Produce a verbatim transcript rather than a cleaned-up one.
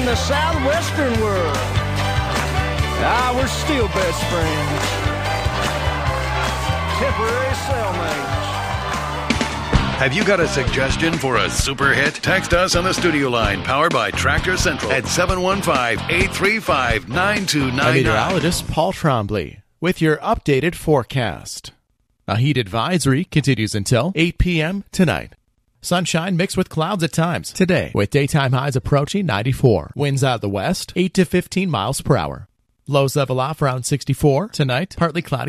the southwestern world. Ah, we're still best friends. Temporary cellmates. Have you got a suggestion for a super hit? Text us on the studio line, powered by Tractor Central, at seven one five, eight three five, nine two nine nine. Meteorologist Paul Trombley with your updated forecast. A heat advisory continues until eight p.m. tonight. Sunshine mixed with clouds at times today, with daytime highs approaching ninety-four. Winds out of the west, eight to fifteen miles per hour. Lows level off around sixty-four. Tonight, partly cloudy.